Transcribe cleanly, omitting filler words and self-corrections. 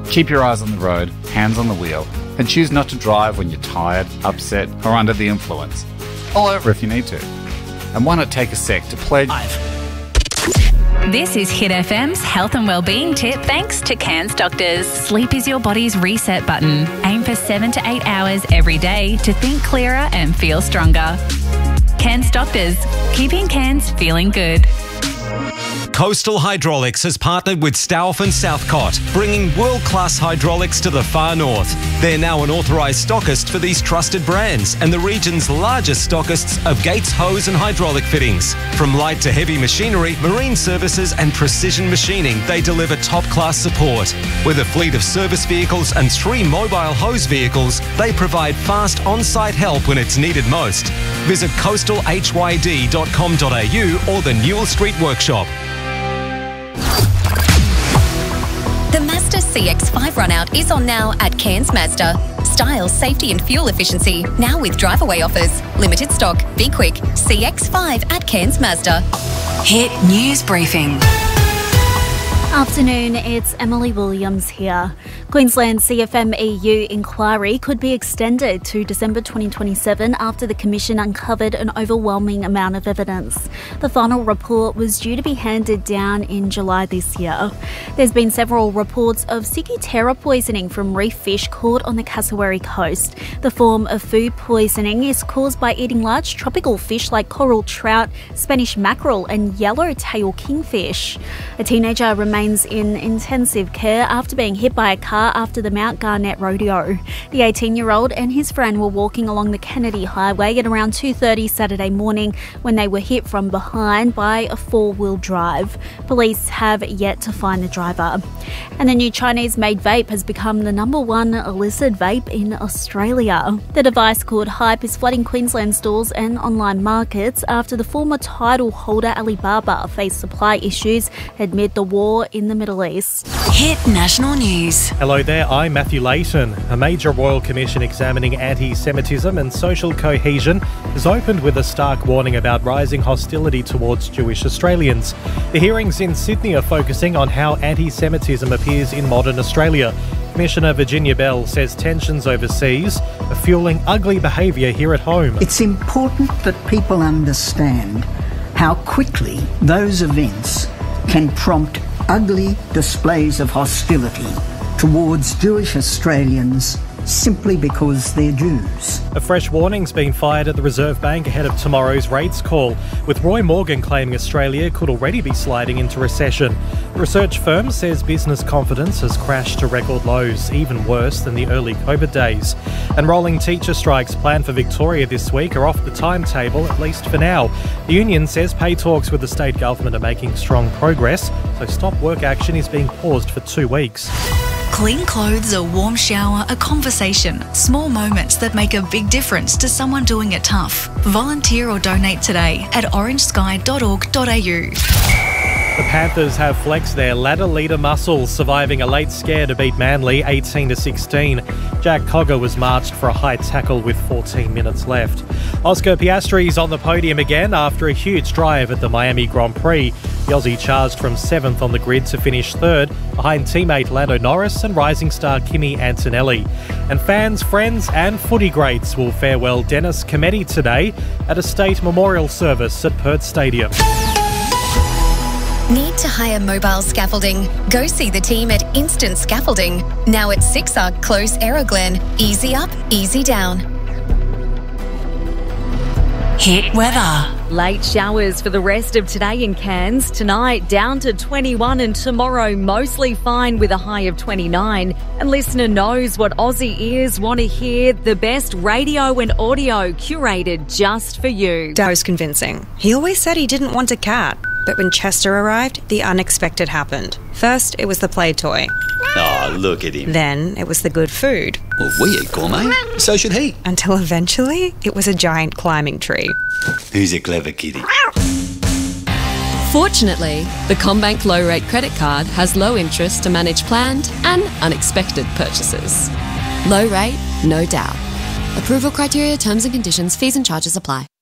Keep your eyes on the road, hands on the wheel, and choose not to drive when you're tired, upset, or under the influence. Pull over if you need to. And why not take a sec to pledge... This is Hit FM's health and wellbeing tip thanks to Cairns Doctors. Sleep is your body's reset button. Aim for 7 to 8 hours every day to think clearer and feel stronger. Cairns Doctors, keeping Cairns feeling good. Coastal Hydraulics has partnered with Stauff and Southcott, bringing world-class hydraulics to the far north. They're now an authorised stockist for these trusted brands and the region's largest stockists of gates, hose and hydraulic fittings. From light to heavy machinery, marine services and precision machining, they deliver top-class support. With a fleet of service vehicles and 3 mobile hose vehicles, they provide fast on-site help when it's needed most. Visit coastalhyd.com.au or the Newell Street Workshop. The Mazda CX-5 run-out is on now at Cairns Mazda. Style, safety and fuel efficiency, now with drive-away offers. Limited stock. Be quick. CX-5 at Cairns Mazda. Hit News Briefing. Afternoon, it's Emily Williams here. Queensland CFM EU inquiry could be extended to December 2027 after the Commission uncovered an overwhelming amount of evidence. The final report was due to be handed down in July this year. There's been several reports of ciguatera poisoning from reef fish caught on the Cassowary coast. The form of food poisoning is caused by eating large tropical fish like coral trout, Spanish mackerel and yellowtail kingfish. A teenager remains in intensive care after being hit by a car after the Mount Garnett rodeo. The 18-year-old and his friend were walking along the Kennedy Highway at around 2:30 Saturday morning when they were hit from behind by a four-wheel drive. Police have yet to find the driver. And the new Chinese-made vape has become the #1 illicit vape in Australia. The device called Hype is flooding Queensland stores and online markets after the former title holder Alibaba faced supply issues amid the war in the Middle East. Hit National News. Hello there, I'm Matthew Layton. A major royal commission examining anti-Semitism and social cohesion has opened with a stark warning about rising hostility towards Jewish Australians. The hearings in Sydney are focusing on how anti-Semitism appears in modern Australia. Commissioner Virginia Bell says tensions overseas are fueling ugly behaviour here at home. It's important that people understand how quickly those events can prompt ugly displays of hostility towards Jewish Australians simply because they're Jews. A fresh warning's been fired at the Reserve Bank ahead of tomorrow's rates call, with Roy Morgan claiming Australia could already be sliding into recession. The research firm says business confidence has crashed to record lows, even worse than the early COVID days. And rolling teacher strikes planned for Victoria this week are off the timetable, at least for now. The union says pay talks with the state government are making strong progress, so stop work action is being paused for 2 weeks. Clean clothes, a warm shower, a conversation. Small moments that make a big difference to someone doing it tough. Volunteer or donate today at orangesky.org.au. The Panthers have flexed their ladder leader muscles, surviving a late scare to beat Manly 18-16. Jack Cogger was marched for a high tackle with 14 minutes left. Oscar Piastri's on the podium again after a huge drive at the Miami Grand Prix. The Aussie charged from 7th on the grid to finish 3rd, behind teammate Lando Norris and rising star Kimi Antonelli. And fans, friends and footy greats will farewell Dennis Cometti today at a state memorial service at Perth Stadium. Need to hire mobile scaffolding? Go see the team at Instant Scaffolding. Now at 6 Arc Close, Aeroglen. Easy up, easy down. Hit weather. Late showers for the rest of today in Cairns. Tonight down to 21 and tomorrow mostly fine with a high of 29. And listener knows what Aussie ears want to hear. The best radio and audio curated just for you. That was convincing. He always said he didn't want a cat. But when Chester arrived, the unexpected happened. First, it was the play toy. Oh, look at him. Then, it was the good food. Well, we eat gourmet, so should he. Until eventually, it was a giant climbing tree. Who's a clever kitty? Fortunately, the CommBank Low Rate Credit Card has low interest to manage planned and unexpected purchases. Low rate, no doubt. Approval criteria, terms and conditions, fees and charges apply.